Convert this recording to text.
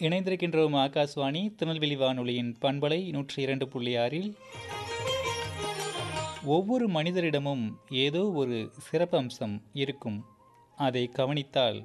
இணைந்திருக்கின்றோம் ஆகாஷ்வாணி திருநெல்வேலி வானொலியின் பண்பலை 102.6இல். ஒவ்வொரு மனிதரிடமும் ஏதோ ஒரு சிறப்பம்சம் இருக்கும். அதை கவனித்தால்